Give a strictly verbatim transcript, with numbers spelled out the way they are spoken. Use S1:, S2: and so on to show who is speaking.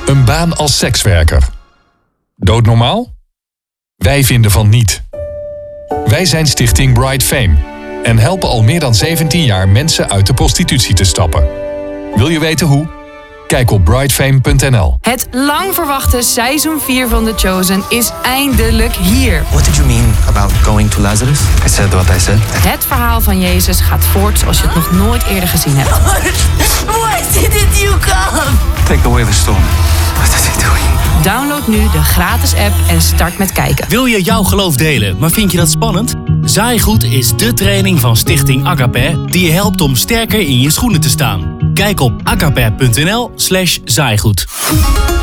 S1: Een baan als sekswerker. Doodnormaal? Wij vinden van niet. Wij zijn Stichting Bright Fame en helpen al meer dan zeventien jaar mensen uit de prostitutie te stappen. Wil je weten hoe? Kijk op bright fame punt n l.
S2: Het lang verwachte seizoen vier van The Chosen is eindelijk hier.
S3: What did you mean about going to Lazarus? I said what I said.
S2: Het verhaal van Jezus gaat voort zoals je het nog nooit eerder gezien hebt.
S4: Why didn't you come?
S3: Take away the storm. What is he doing?
S2: Download nu de gratis app en start met kijken.
S5: Wil je jouw geloof delen, maar vind je dat spannend? Zaaigoed is de training van Stichting Agape die je helpt om sterker in je schoenen te staan. Kijk op agape punt n l slash zaaigoed.